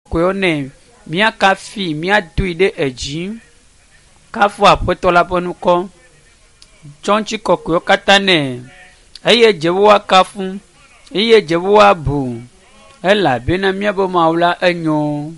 kɔkɔe mia kafi mia dui ɖe edzi kafu aƒetɔ la ƒe nukɔ tsɔntsi kɔkɔewo katã nɛ eye dze be woakafu eye dze be woabu elabena míaƒe Mawu la enyo.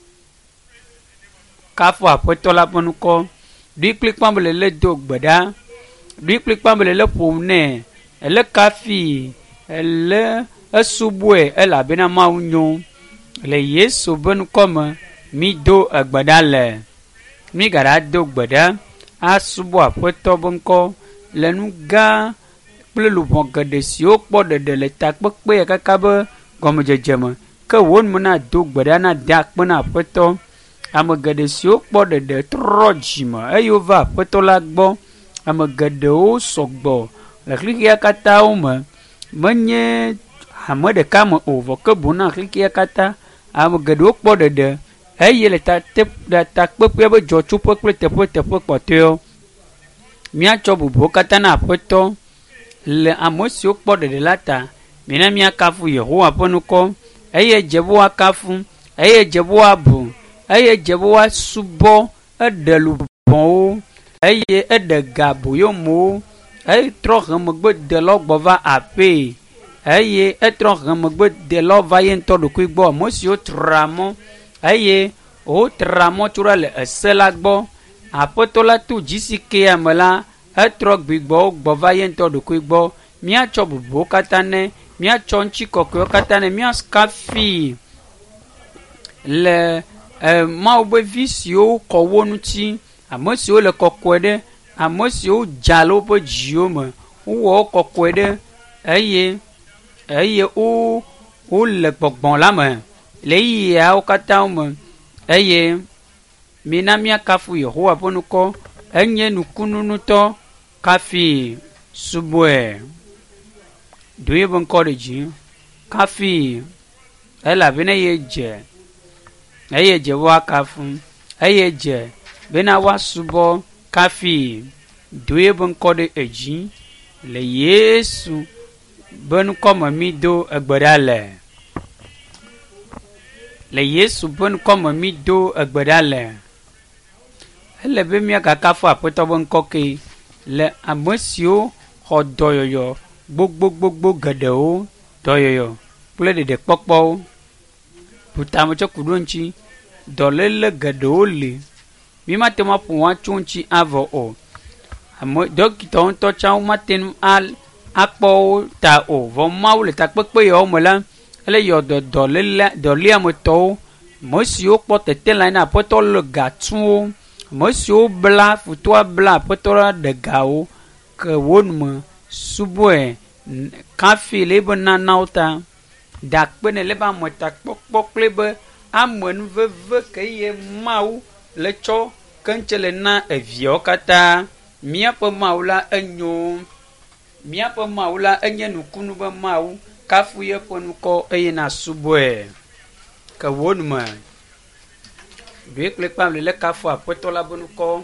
Kafu aƒetɔ la ƒe nukɔ ɖoe kple kpãmele le do gbe ɖa ɖoe kple kpãmele le ƒom nɛ ele kafi ele esubɔe elabena Mawu nyo. Le Yesu be nukɔ me mi do egbe ɖa le mi gaɖa do gbe ɖa asubɔ aƒetɔ be ŋkɔ le nu gã kple luʋɔ geɖe siwo kpɔ ɖeɖe le takpekpe ya kaka be gɔmedzedze me ke wo nume na do gbe ɖa na de akpe na aƒetɔ. Ame geɖe siwo kpɔ ɖeɖe trɔ dzime eye wova aƒetɔ la gbɔ. Ame geɖewo sɔgbɔ le xlixia katã me menye ame ɖeka me o vɔ ke boŋ na xlixia katã. Ame geɖewo kpɔ ɖeɖe eye le takpekpea be dzɔtsoƒe kple teƒe kpɔtɔewo míatsɔ bubuwo katã na aƒetɔ le ame siwo kpɔ ɖeɖe la ta. Mina míakafu Yehowa ƒe nukɔ eye dze be woakafu eye dze be woabu eye dze be woasubɔ eɖe luʋɔwo eye eɖe ga aboyomewo etrɔ he megbe de lɔ gbɔ va aƒee eye etrɔ he megbe de lɔ va ye ŋutɔ ɖokui gbɔ. Ame siwo tra mɔ eye wotra mɔ tso ɖa le ese la gbɔ. Aƒetɔ la to dzi si kea me la etrɔ gbigbɔwo gbɔ va ye ŋutɔ ɖokui gbɔ. Míatsɔ bubuwo katã nɛ míatsɔ ŋtsi kɔkɔewo katã nɛ míakafi le Mawu be vi siwo kɔ wo ŋuti ame siwo le kɔkɔe ɖe ame siwo dza le woƒe dziwo me wowɔ wo kɔkɔe ɖe eye wo le gbɔgbɔ la me le ɣeyiɣiawo katã me eye mina míakafu Yehowa ƒe nukɔ enye nukununutɔ kafi subɔe ɖoe be ŋkɔ ɖe dzi kafi elabena ye dze eye dze woakafu eye dze bena woasubɔ kafi ɖoe be ŋkɔ ɖe edzi le Yesu be nukɔ me mi do egbe ɖa le Yesu be nukɔ me mi do egbe ɖa le. Ele be míagakafu aƒetɔ be ŋkɔ ke le ame siwo xɔ dɔyɔyɔ gbogbogbogbo geɖewo dɔyɔyɔ kple ɖeɖekpɔkpɔwo butame tsɔ ku ɖo ŋtsi dɔléle geɖewo li mi mate ŋu aƒo wɔn tso ŋtsi avɔ o. Ame dɔkitawo ŋutɔ tsã womate ŋu akpɔ wo ta o vɔ Mawu le takpekpe yawo me la ele yɔ dɔléametɔwo ame siwo kpɔ tete la na aƒetɔ le ga tum wo ame siwo bla futoa bla aƒetɔ la ɖe gawo ke wo nume subɔe kafi le ebe nanawo ta dakpe ne le be ametakpɔkpɔ kple be ame nu veve ke ye Mawu le tsɔ keŋtse le na eviawo katã. Míaƒe Mawu la enyo míaƒe Mawu la enye nukunu be Mawu kafu ye ƒe nukɔ eye na subɔe ke wo nume ɖoe kple kpãmle le kafu aƒetɔ la be nukɔ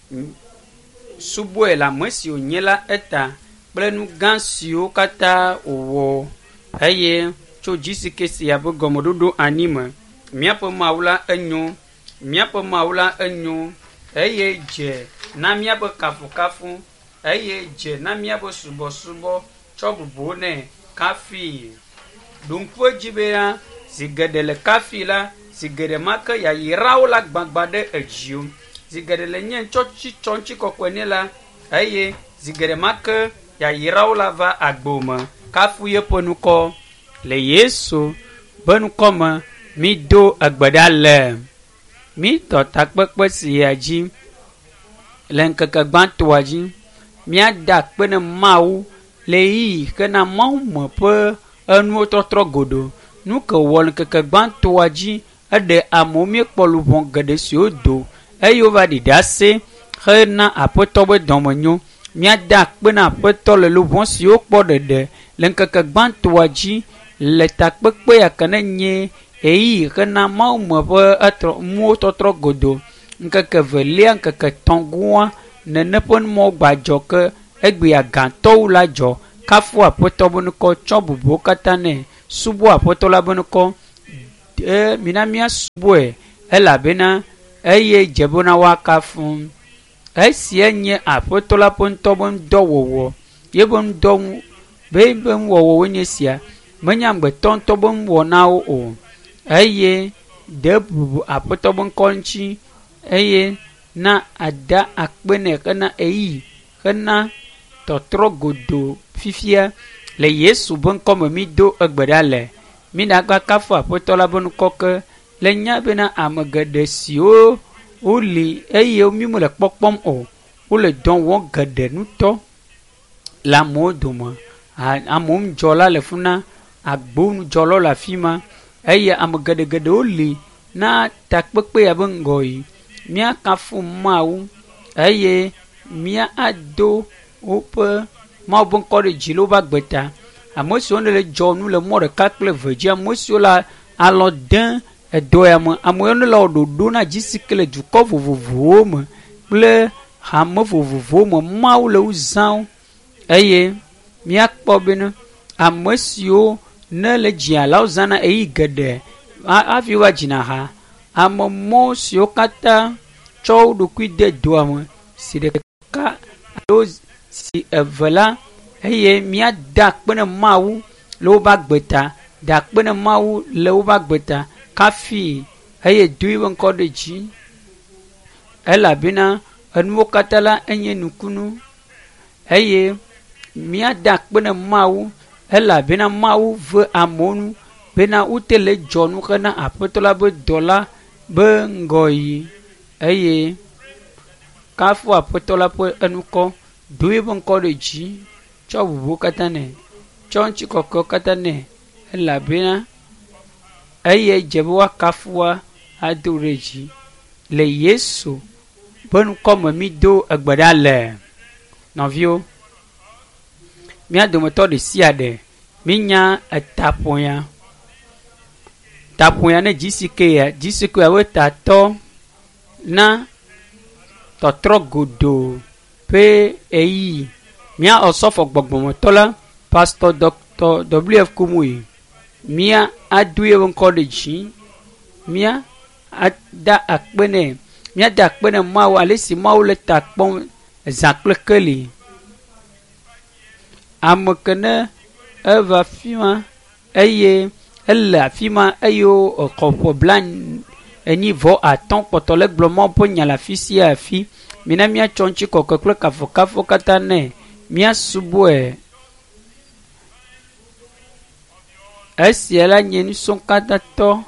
subɔe le ame si wònye la eta kple nu gã siwo katã wòwɔ eye tso dzi si ke sia be gɔmeɖoɖo ani me míaƒe Mawu la enyo míaƒe Mawu la enyo eye dze na míaƒe kafukafu eye dze na míaƒe subɔsubɔ tsɔ bubuwo nɛ kafi ɖoŋƒe dzi bena zi geɖe le kafi la zi geɖe ma ke yayrawo la gbagba ɖe edziwo zi geɖe le nye tsɔ ŋtsi kɔkɔe nɛ la eye zi geɖe ma ke yayrawo la va agbo me kafu ye ƒe nukɔ le Yesu be nukɔ me mi do egbe ɖa le mi tɔ takpekpe sia dzi le ŋkeke gbãtɔa dzi míada akpe ne Mawu le ɣeyiɣi ke na Mawu me ƒe enuwo trɔtrɔ godo nu ke wɔ le ŋkeke gbãtɔa dzi eɖe amewo míekpɔ luʋɔ geɖe siwo do eye wova ɖiɖi ase hena aƒetɔ be dɔmenyo míada akpe na aƒetɔ le luʋɔ siwo kpɔ ɖeɖe le ŋkeke gbãtɔa dzi le takpekpe yake ne nye ɣeyiɣi hena Mawu me ƒe nuwo trɔtrɔ godo ŋkeke velia ŋkeke tɔ̃gua nene ƒe numɔwo gbadzɔ ke egbea gãtɔwu la dzɔ kafu aƒetɔ be nukɔ tsɔ bubuwo katã nɛ subɔ aƒetɔ la be nukɔ mina miasubɔe elabena eye dzebona wakafu esi nye aƒetɔ la ƒe ŋutɔ ƒe ŋdɔwɔwɔ ye ƒe ŋdɔ be ŋuwɔwɔ nye sia menye amegbetɔ ŋutɔ ƒe ŋuwɔnawo o eye de bubu aƒetɔ ƒe ŋkɔ ŋuti eye na ada akpe nɛ hena eyi hena tɔtrɔ godo fifia le Yesu ƒe ŋkɔ me mi do egbe ɖa le mi na kafu aƒetɔ la ƒe ŋkɔ ke le nya bena ame geɖe siwo woli eye mi mele kpɔkpɔm o wole dɔ wɔm geɖe nutɔ le amewo dome amewo dzɔla le funa agbo nudzɔlawo le afi ma eye ame geɖe woli na takpekpe ya ƒe ŋgɔ yi míakafu Mawu eye mía ado woƒe Mawu ƒe ŋkɔ ɖe dzi le woƒe agbeta ame siwo ne le dzɔ nu le mɔ ɖeka kple eve dzi ame siwo le alɔ de edɔ ya me ame siwo ne le ɖoɖo na dzi si ke le dukɔ vovovowo me kple hame vovovowo me Mawu le wo zãwo eye míakpɔ bena ame siwo ne le dzia la wo zãna eyi geɖe hafi va dzina ha ame mɔ siwo katã tsɔ wo ɖokui de doa me si ɖeka alo si eve la eye míada akpe ne Mawu le woƒe agbeta da akpe ne Mawu le woƒe agbeta kafi eye do ƒe ŋkɔ ɖe dzi elabena enuwo katã la enye nukunu eye míada akpe ne Mawu elabena Mawu ve amewo nu bena wote le dzɔnu hena aƒetɔ la ƒe dɔ la be ŋgɔ yi eye kafu aƒetɔ la ƒe enukɔ do ƒe ŋkɔ ɖe dzi tsɔ bubuwo katã nɛ tsɔ ŋutikɔkɔewo katã nɛ elabena eye dze be woakafua ado ɖe dzi le Yesu ƒe ŋkɔ me mi do egbe ɖa le nɔviwo mía dometɔ ɖe sia ɖe mi nya etaƒoya taƒoya ne dzisikeya ƒe tatɔ na tɔtrɔ godo ƒe eyi mía ɔsɔfo gbɔgbɔmetɔ la pastor Dr. W.F. Kumuyi mía adu ye ƒe ŋkɔ ɖe dzi mía ada akpe nɛ mía da akpe ne Mawu ale si Mawu le ta kpɔm zã kple keli ame ke ne eva afi ma eye ele afi ma eye exɔ ƒe bla enyi vɔ atɔ̃ kpɔtɔ le gblɔ Mawu ƒe nya le afi sia afi mina míatsɔ ŋutikɔkɔe kple kafokafo katã nɛ míasubɔe esia la nye nusɔŋkatãtɔ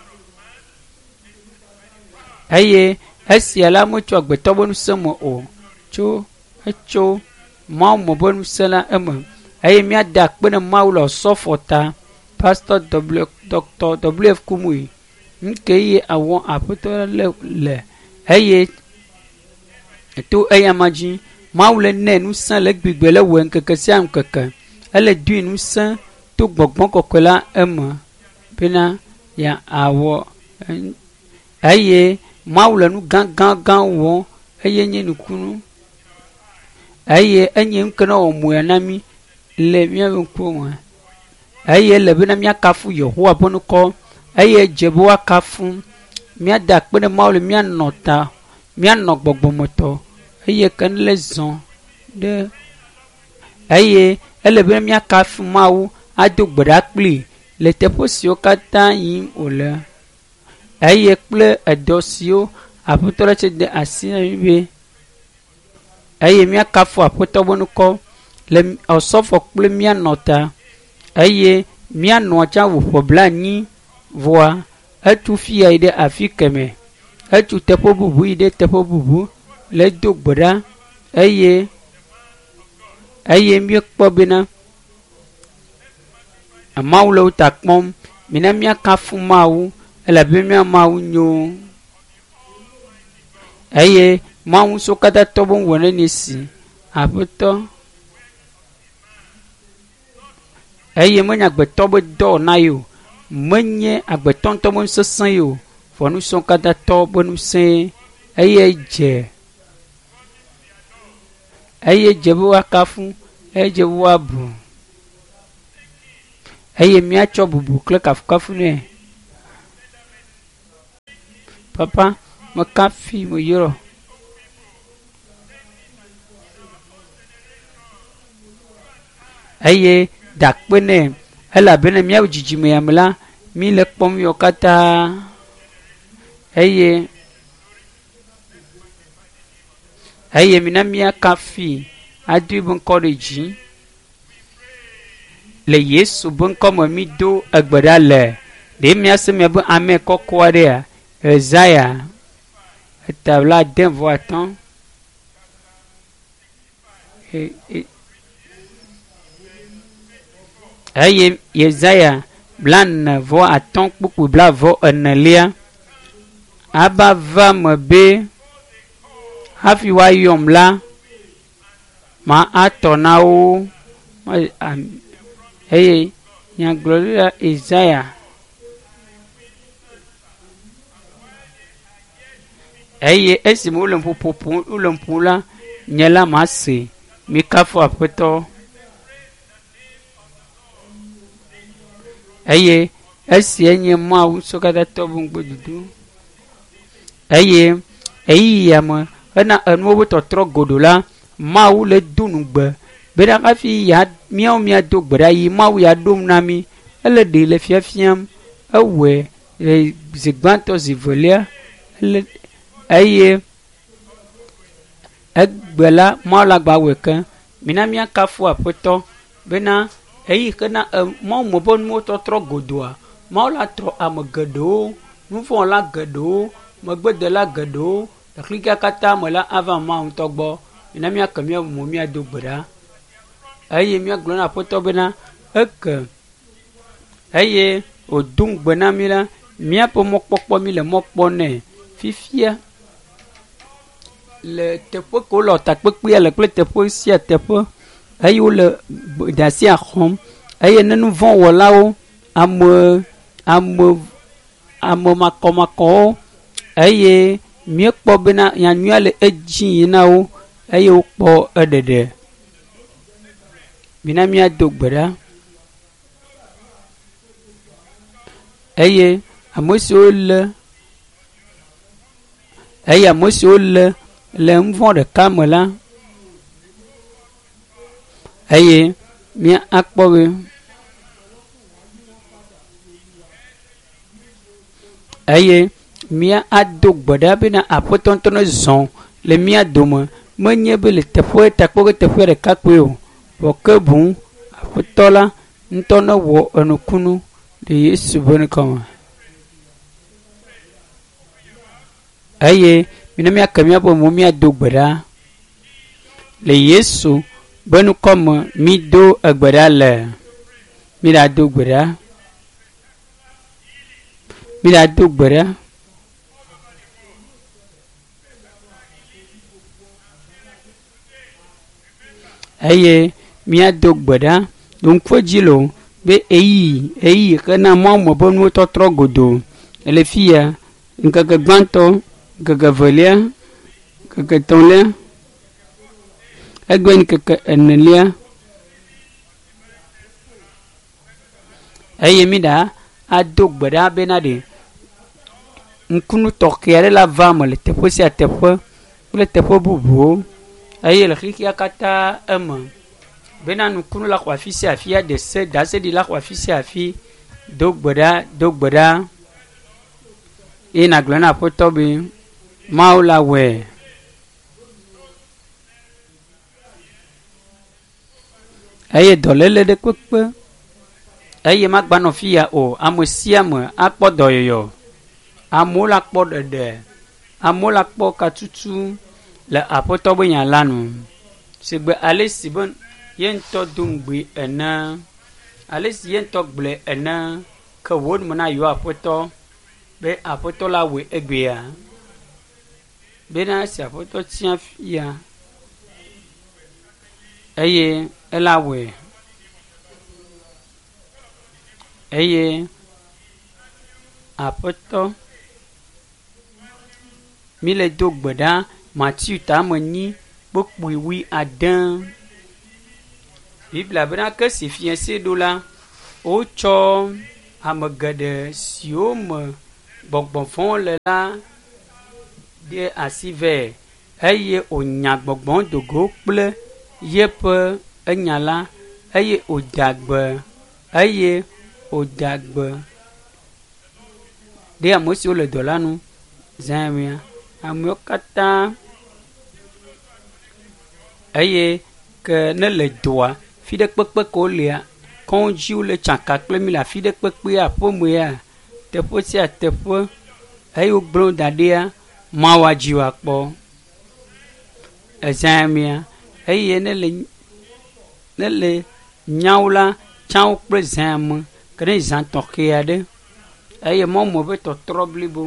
eye esia la metso agbetɔ ƒe ŋusẽ me o etso Mawu me ƒe ŋusẽ la eme eye míada akpe ne Mawu le ɔsɔfo ta pastor Dr. W.F. Kumuyi nke ye awɔ aƒetɔ le eye to eya ma dzi Mawu le nɛ ŋusẽ le gbigbe le wɔ ŋkeke sia ŋkeke ele dui ŋusẽ to gbɔgbɔ kɔkɔe la eme bena ya awɔ eye Mawu le nu gãgãgã wɔm eye nye nukunu eye enye ŋke ne wɔ moya na mi le míaƒe ŋkume eye ele bena míakafu Yehowa ƒe ŋkɔ eye dze be woakafu míada akpe ne Mawu le míanɔ ta míanɔ gbɔgbɔmetɔ eye ke ne le zɔ ɖe eye ele bena míakafu Mawu ado gbe ɖa kpli le teƒe siwo katã yim wòle eye kple edɔ siwo aƒetɔ la tse de asi na mi be eye míakafu aƒetɔ ƒe ŋkɔ le ɔsɔfo kple míanɔ ta eye míanɔ tsã ʋuƒo blanyi vɔa etu fia yi ɖe afi kemɛ etu teƒe bubu yi ɖe teƒe bubu le do gbe ɖa eye míekpɔ bena Mawu le wo ta kpɔm mina míakafu Mawu elabena mía Mawu nyo eye Mawu so katã tɔ be ŋwɔ ne nye si aƒetɔ eye menye agbetɔ be dɔ na yi o menye agbetɔ ŋutɔ be nusesẽ yi o vɔ nusɔ katã tɔ be nusẽ eye dze be woakafu eye dze be woabu eye míatsɔ bubu kple kafukafu nɛ papa me kafi me yoro eye dakpene elabene miawo dzidzime ya me la mi le kpɔm yɔ katã eye mina mia kafi adu be ŋkɔ ɖe dzi le Yesu be ŋkɔ me mi do egbe ɖa le ɖe miase mia be ame kɔkɔ aɖea Ezaya etabla 10:5 eye Yesaya 9:5 kpukpu 4 aba va me be hafi woayɔm la ma atɔ na wo eye nyagblɔɖila Ezaya eye esi wole ƒoƒo la nye la ma se mi kafu aƒetɔ eye esi enye Mawu sɔkatatɔ be ŋugbedudu eye eyiya me hena enuwo be tɔtrɔ godo la Mawu le do nugbe bena hafi ya miawo miado gbe ɖa yi Mawu ya ɖom na mi ele ɖe le fiafiam ewɔe le zi gbãtɔ zi velia eye egbe la Mawu la gba wɔe ke mina miakafu aƒetɔ bena eyi hena Mawu me be nuwo tɔtrɔ godoa Mawu la trɔ ame geɖewo nuvɔla geɖewo megbedela geɖewo le xlika katã me la ava Mawu ŋutɔ gbɔ mina miake mia mo miado gbe ɖa eye miagblɔ na aƒetɔ bena eke eye wòdo ŋugbe na mi la miaƒe mɔkpɔkpɔ mi le mɔ kpɔ nɛ fifia le teƒe ke wole takpekpea le kple teƒe sia teƒe eye wole dasia xɔm eye ne nu vɔ̃ wɔlawo ame makɔmakɔwo eye miekpɔ bena nyanyua le edzi yim na wo eye wokpɔ eɖeɖe mina miado gbe ɖa eye ame siwo le nuvɔ ɖeka me la eye mia akpɔ be eye mia ado gbe ɖa bena aƒetɔ ŋutɔ ne zɔn le mia dome menye be le teƒe takpɔ ke teƒe ɖeka koe o vɔ ke boŋ aƒetɔ la ŋutɔ ne wɔ enukunu le Yesu be ŋkɔme eye mina miake miaƒe mo miado gbe ɖa le Yesu be ŋkɔme mi do egbe ɖa le mi ɖado gbe ɖa eye miado gbe ɖa donkwe dzi lo be eyi hena Mawu me be nuwo tɔtrɔ godo le fia ŋkeke gbãtɔ ŋkeke velia ŋkeke etɔ̃lia egbe ŋkeke enelia eye mi ɖa ado gbe ɖa bena ɖe ŋkunu tɔxɛ aɖe la va me le teƒe sia teƒe kple teƒe bubuwo eye le xixia katã eme bena nukunu la xɔ afi sia afi daseɖi la xɔ afi sia afi do gbe ɖa eye nagblɔ na aƒetɔ be Mawu la wɔe eye dɔléle ɖe kpekpe eye magbanɔ fi ya o ame sia ame akpɔ dɔyɔyɔ amewo la kpɔ ɖeɖe amewo la kpɔ katutu le aƒetɔ be nya la nu sigbe ale si be ye ŋutɔ do ŋugbe ene ale si ye ŋutɔ gblɔe ene ke wo me na yɔ aƒetɔ be aƒetɔ la wɔe egbea bena si aƒetɔ tia fia eye ela wɔe eye aƒetɔ mi le do gbe ɖa Matiu tame 2 kpukpu 10 Biblia bena ke si fiase ɖo la wotsɔ ame geɖe siwo me gbɔgbɔ vɔ̃ le la ɖe asi vɛ eye wònya gbɔgbɔn dogo kple yeƒe enya la eye wòdagbe ɖe ame siwo le dɔ la nu zãmia amewo katã eye ke ne le dɔa fi ɖe kpekpe ke wolea kɔdziwo le tsaka kple mi le afi ɖe kpekpea aƒemea teƒe sia teƒe eye wogblẽ da ɖea mawo adzi woakpɔ ezãmia eye ne le nyawo la tsãwo kple zãme ke ne zã tɔxɛ aɖe eye mɔme ƒe tɔtrɔ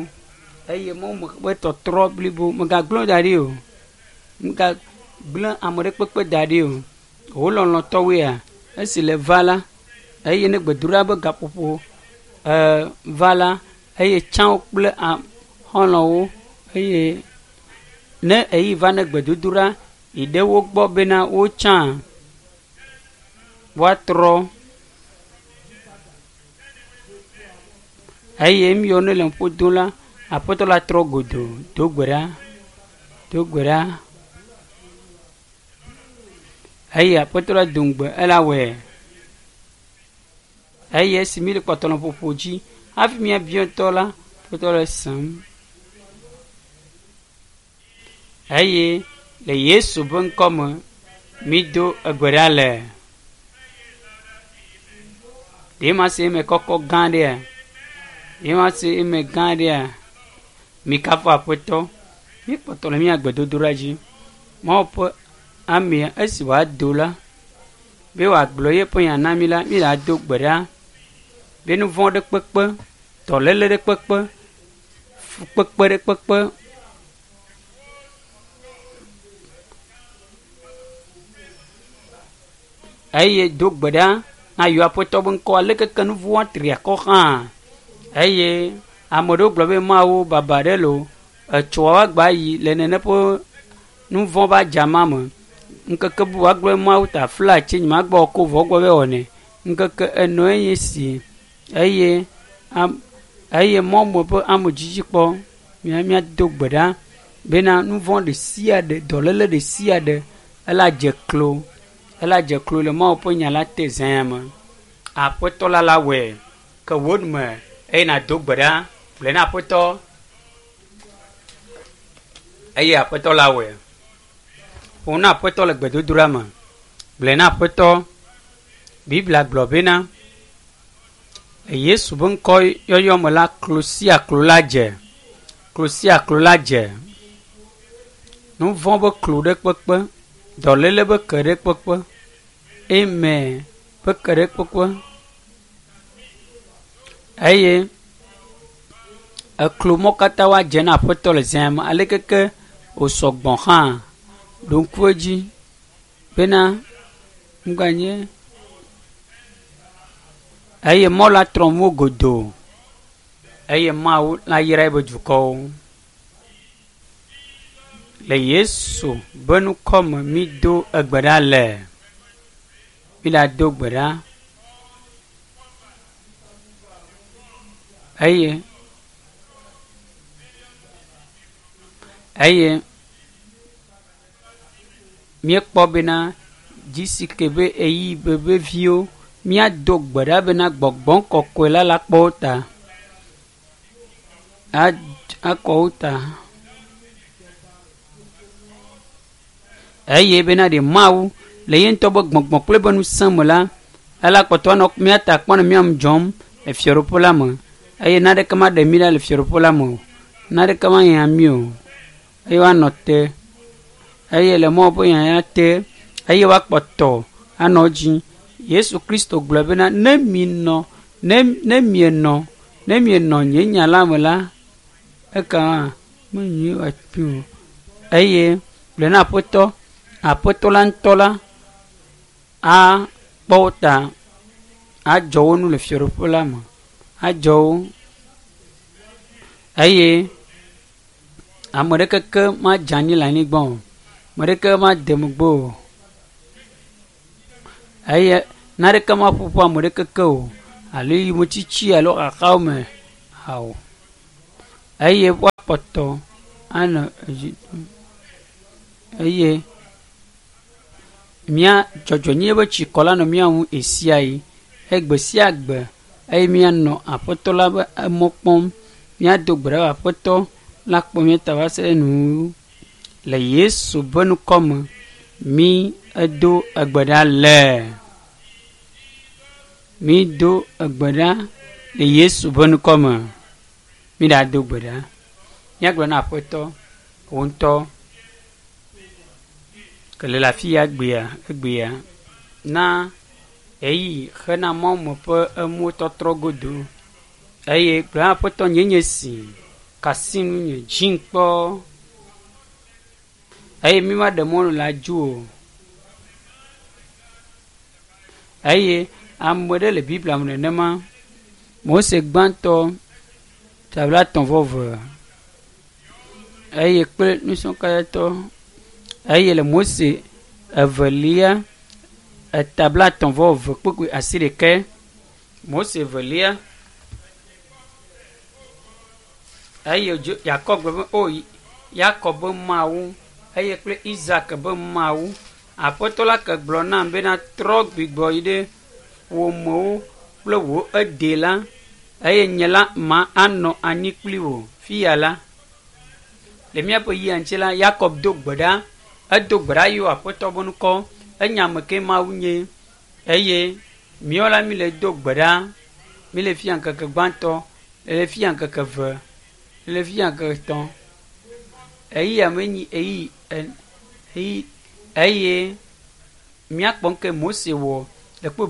blibo megagblẽ da ɖi o megagblẽ ame ɖe kpekpe da ɖi o wo lɔlɔ̃tɔwoea esi le va la eye ne gbedoɖa be gaƒoƒo va la eye tsãwo kple xɔlɔ̃wo eye ne eyi va ne gbedodoɖa yi ɖe wo gbɔ bena wotsã woatrɔ eye miwo ne le ŋƒo la aƒetɔ la trɔ godo do gbe ɖa eye aƒetɔ la do ŋgbe ela wɔe eye esi mi le kpɔtɔ le ƒoƒo dzi hafi miabiãtɔ la aƒetɔ le sem eye le Yesu ƒe ŋkɔ me mi do egbe ɖa le ɖe ma se eme kɔkɔ gã ɖea mi kafu aƒetɔ mi kpɔtɔ le mia gbedodoɖa dzi Mawu ƒe amea esi wòado la be wòagblɔ yeƒe nya na mi la mi le ado gbe ɖa be nu vɔ̃ ɖe kpekpe dɔléle ɖe kpekpe fukpekpe ɖe kpekpe eye do gbe ɖa na yewo aƒetɔ be ŋkɔ alekeke nu vɔ̃ tri akɔ hã eye ame ɖewo gblɔ be mawo baba ɖe lo etsɔ agba yi le nene ƒe nu vɔ̃ ƒe adzama me ŋkeke bu agblɔ be mawo ta fla tsi nyima gbɔ ko vɔ gbɔ be wɔnɛ ŋkeke enɔe nye si eye mɔme ƒe ame dzidzi kpɔ miado gbe ɖa bena nu vɔ̃ ɖe sia ɖe dɔléle ɖe sia ɖe ela dze klo le Mawu ƒe nya la te zã me aƒetɔ la wɔe ke wo me eye nado gbe ɖa ƒle na aƒetɔ eye aƒetɔ la wɔe ƒo na aƒetɔ le gbedodoɖa me ƒle na aƒetɔ Biblia gblɔ bena Yesu ƒe ŋkɔ yɔyɔ me la klo sia klo la dze nu vɔ̃ be klo ɖe kpekpe dɔléle be ke ɖe kpekpe amen be ke ɖe kpekpe eye eklo mɔ katã woadze na aƒetɔ le zã me alekeke wòsɔgbɔ hã ɖo ŋku edzi bena ŋganye eye mɔ la trɔm wo godo eye Mawu la yra ebe dukɔwo le Yesu be nukɔ me mi do egbe ɖa le mi la do gbe ɖa eye miekpɔ bena dzi si ke be eyi bebeviwo miado gbe ɖa bena gbɔgbɔ kɔkɔe la kpɔ wo ta akɔ wo ta eye bena ɖe Mawu le ye ŋutɔ be gbɔgbɔ kple be ŋusẽ me la ela kpɔtɔ anɔ miata kpɔ ne miam dzɔm le fiaɖoƒe la me eye naɖeke ma ɖe mi la le fiaɖoƒe la me o naɖeke ma hiã mi o eye woanɔ te eye le Mawu ƒe yanya te eye woakpɔtɔ anɔ dzi Yesu Kristo gblɔ bena ne mienɔ nye nya la me la ekema menyi api o eye ƒle na aƒetɔ la ŋutɔ la akpɔ wo ta adzɔ wo nu le fiaɖoƒe la me adzɔ wo eye ame ɖekeke madze anyi le anyigba o ame ɖeke made megbe o eye naɖeke maƒoƒo ame ɖekeke o alo yi metsitsi alo xaxawo me o eye woakpɔtɔ anɔ eye mía dzɔdzɔnyi be tsikɔ la nɔ mía ŋu esia yi egbe sia gbe eye míanɔ aƒetɔ la be emɔ kpɔm míado gbe ɖa aƒetɔ la kpɔ mía ta va se ɖe nu le Yesu be nukɔme mí edo egbe ɖa le mí do egbe ɖa le Yesu be nukɔme mí ɖa do gbe ɖa míagblɔ na aƒetɔ wo ŋutɔ ke le afi ya egbea na eyi hena Mawu me ƒe emuwo tɔtrɔ godo eye gblɔ na aƒetɔ nye si kasinu nye dzim kpɔ eye mí ma ɖe mɔnu le adu o eye ame ɖe le Biblia me nenema Mose gbãtɔ tabla 3:20 eye kple nusɔkayatɔ eye le Mose evelia tabla 3:20 kpekpe 11 Mose evelia eye Yakob gbe be o Yakob be Mawu eye kple Isaac be Mawu aƒetɔ la ke gblɔ nam bena trɔ gbigbɔ yi ɖe wo mewo kple wo ede la eye nye la ma anɔ anyi kpli wo fiya la le míaƒe yi ŋuti la Yakob do gbe ɖa edo gbe ɖa yiwo aƒetɔ be nukɔ enya me ke Mawu nye eye míawo la mi le do gbe ɖa mi le fia ŋkeke gbãtɔ le fia ŋkeke eve le fia ŋkeke etɔ̃ eyi ame nyi eyi eye míakpɔ nke Mose wɔ le kpe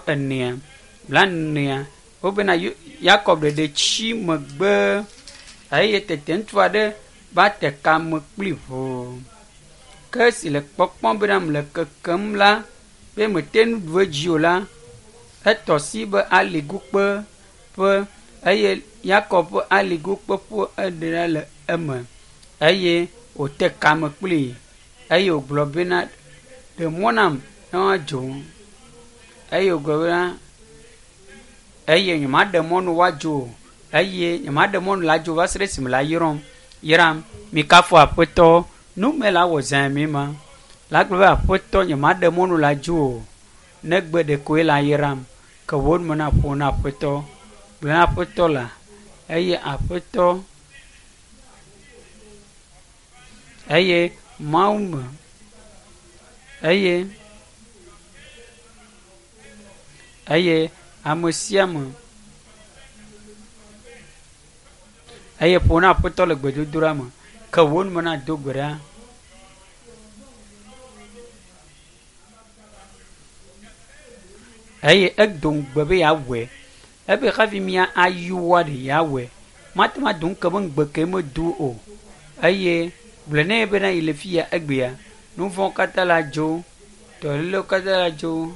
bla4 wo bena Yakob ɖeɖe tsi megbe eye tete ŋutsu aɖe va te kame kpli ʋu ke si le kpɔkpɔm bena mele kekem la be mete nu ɖu edzi o la etɔ si be aligukpe ƒe eye Yakob ƒe aligukpe ƒe eɖe la le eme eye wòte kame kpli eye wògblɔ bena ɖe mɔ nam ne woadzo eye wògblɔ bena eye nyemaɖe mɔnu woadzo o eye nyemaɖe mɔnu la dzo va se ɖe esime la yram mi kafu aƒetɔ nu me la wɔ zã mi ma la gblɔ be aƒetɔ nyemaɖe mɔnu la dzo o negbe ɖekoe la yram ke wo me na ƒo na aƒetɔ gblɔ na aƒetɔ la eye aƒetɔ eye Mawu me eye ame sia me eye ƒo na aƒetɔ le gbedodoɖa me ke wo me na do gbe ɖa eye edo ŋugbe be yeawɔe ebe hafi mía ayuwa ɖe yeawɔe mate ma do ŋke be ŋgbe ke medo o eye gblɔ nɛ bena yi le fiya egbea nu vɔ̃wo katã la dzo dɔlélewo katã la dzo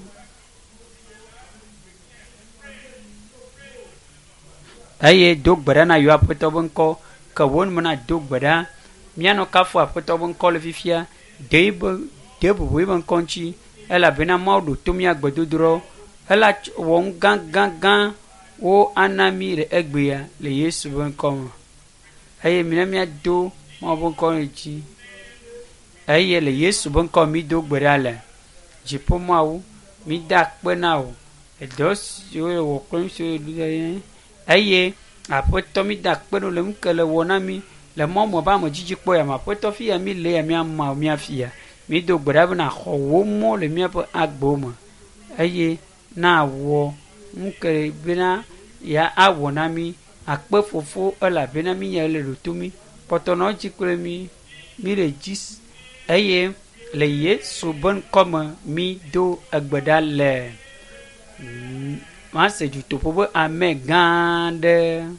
eye do gbe ɖa na yewo aƒetɔ be ŋkɔ ke wo me na do gbe ɖa míanɔ kafu aƒetɔ be ŋkɔ le fifia de bubu be ŋkɔ ŋuti elabena Mawu ɖo to mía gbedodoɖɔ ela wɔ ŋu gãgãgã wo ana mi le egbea le Yesu be ŋkɔ me eye mina míado Mawu be ŋkɔ le dzi eye le Yesu be ŋkɔ mi do gbe ɖa le dziƒo Mawu mi da akpe na wo edɔ siwo le wɔ kple nu siwo le eye aƒetɔ mi da akpe no le nu ke le wɔ na mi le mɔ me be ame dzidzi kpɔ yame aƒetɔ fiya mi le ya míama wo míafia mi do gbe ɖa bena xɔ wo mɔ le míaƒe agbewo me eye na wɔ nu ke bena ya awɔ na mi akpe fofo elabena mi nya le ɖo to mi kpɔtɔ nɔ dzi kple mi le dzi eye le Yesu be ŋkɔme mi do egbe ɖa le mase dzutoƒo be ame gã ɖe.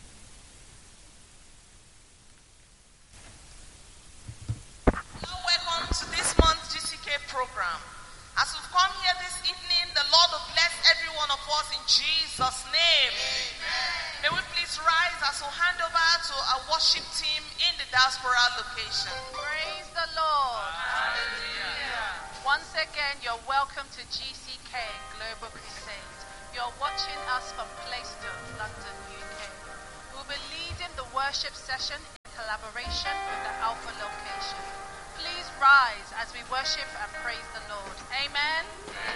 Welcome to this month's GCK program. As we've come here this evening, the Lord will bless every one of us in Jesus' name. Amen. May we please rise as we hand over to our worship team in the diaspora location. Praise the Lord. Hallelujah. Once again, you're welcome to GCK Global Crusade. You're watching us from Plaistow, London, UK. We'll be leading the worship session in collaboration with the Alpha location. Please rise as we worship and praise the Lord. Amen.